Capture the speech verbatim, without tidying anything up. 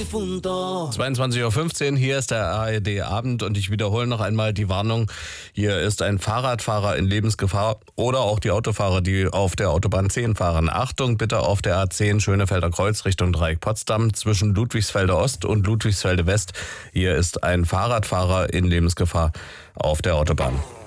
difunto. zweiundzwanzig Uhr fünfzehn, hier ist der A R D-Abend und ich wiederhole noch einmal die Warnung. Hier ist ein Fahrradfahrer in Lebensgefahr oder auch die Autofahrer, die auf der Autobahn zehn fahren. Achtung bitte auf der A zehn Schönefelder Kreuz Richtung Dreieck Potsdam zwischen Ludwigsfelde Ost und Ludwigsfelde West. Hier ist ein Fahrradfahrer in Lebensgefahr auf der Autobahn.